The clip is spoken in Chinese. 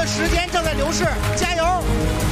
时间正在流逝，加油！